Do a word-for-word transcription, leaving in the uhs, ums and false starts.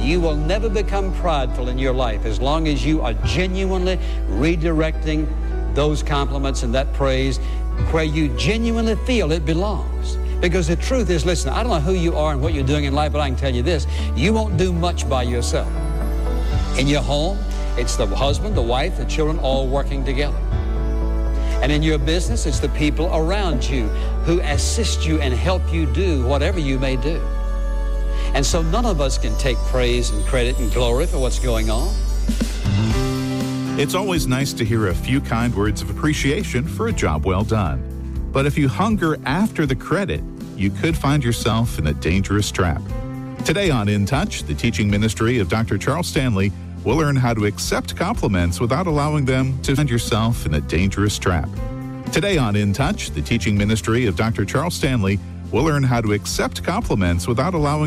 You will never become prideful in your life as long as you are genuinely redirecting those compliments and that praise where you genuinely feel it belongs. Because the truth is, listen, I don't know who you are and what you're doing in life, but I can tell you this, you won't do much by yourself. In your home, it's the husband, the wife, the children all working together. And in your business, it's the people around you who assist you and help you do whatever you may do. And so none of us can take praise and credit and glory for what's going on. It's always nice to hear a few kind words of appreciation for a job well done. But if you hunger after the credit, you could find yourself in a dangerous trap. Today on In Touch, the teaching ministry of Doctor Charles Stanley will learn how to accept compliments without allowing them to find yourself in a dangerous trap. Today on In Touch, the teaching ministry of Doctor Charles Stanley will learn how to accept compliments without allowing